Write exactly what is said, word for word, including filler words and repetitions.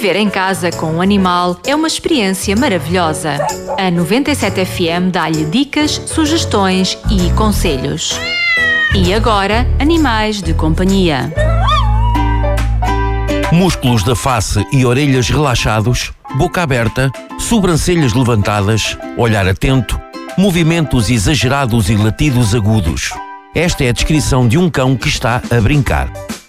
Viver em casa com um animal é uma experiência maravilhosa. A noventa e sete F M dá-lhe dicas, sugestões e conselhos. E agora, animais de companhia. Músculos da face e orelhas relaxados, boca aberta, sobrancelhas levantadas, olhar atento, movimentos exagerados e latidos agudos. Esta é a descrição de um cão que está a brincar.